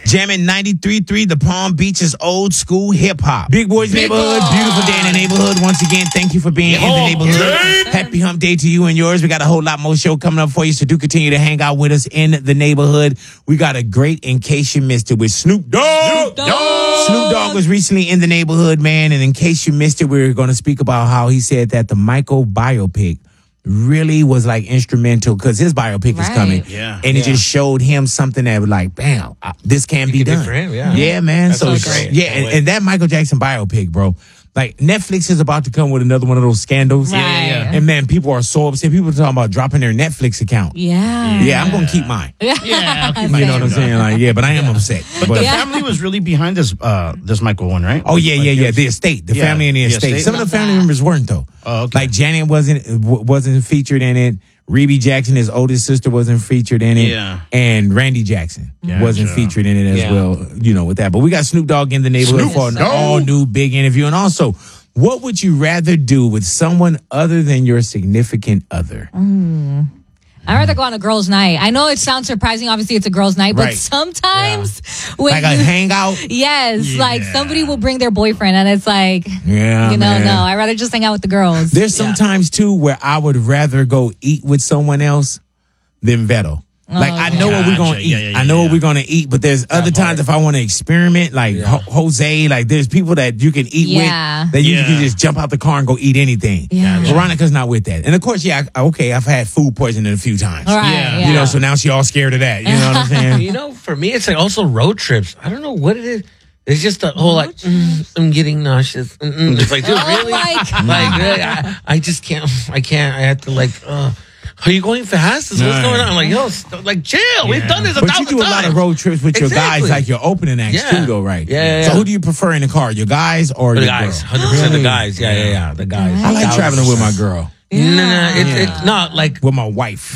Jamming 93.3, the Palm Beaches old school hip hop. Big Boys Neighborhood, beautiful day in the neighborhood. Once again, thank you for being in the neighborhood. Happy hump day to you and yours. We got a whole lot more show coming up for you, so do continue to hang out with us in the neighborhood. We got a great In Case You Missed It with Snoop Dogg. Snoop Dogg was recently in the neighborhood, man, and in case you missed it, we were going to speak about how he said that the Michael biopic really was like instrumental because his biopic is coming. Yeah. And it just showed him something that was like, bam, this can be done. For him, yeah. Yeah, man. That's so great. yeah, and that Michael Jackson biopic, bro. Like Netflix is about to come with another one of those scandals. Right. And man, people are so upset. People are talking about dropping their Netflix account. Yeah. Yeah, I'm gonna keep mine. Yeah, I'll keep You know what I'm saying? Like, yeah, but I am upset. But the family was really behind this Michael one, right? Oh yeah. The estate, the family and the estate. Some of the family members weren't though. Oh, okay. Like Janet wasn't featured in it. Rebe Jackson, his oldest sister, wasn't featured in it. Yeah. And Randy Jackson wasn't featured in it as well. You know, with that. But we got Snoop Dogg in the neighborhood for an all new big interview. And also, what would you rather do with someone other than your significant other? I'd rather go on a girls' night. I know it sounds surprising. Obviously, it's a girls' night, but Right. sometimes when Like a hangout? yes, like somebody will bring their boyfriend, and it's like, Yeah, you know, man. no, I'd rather just hang out with the girls. There's sometimes too where I would rather go eat with someone else than Vettel. Like I know what we're gonna eat. I know what we're gonna eat, but there's other times if I want to experiment, like Jose, like there's people that you can eat with that you can just jump out the car and go eat anything. Veronica's not with that, and of course, I've had food poisoning a few times. Right, You know, so now she all scared of that. You know what I'm saying? You know, for me, it's like also road trips. I don't know what it is. It's just the whole like, I'm getting nauseous. It's like, dude, really? my God. Like, really? I just can't. I can't. I have to like. Are you going fast? What's going on? I'm like, yo, like, chill. We've done this a But thousand you do a lot of road trips with your guys, like your opening acts too, though, right? Yeah. So who do you prefer in the car, your guys or The your guys? girl? 100% the guys. Yeah. The guys. I like traveling with my girl, No, it's not like with my wife.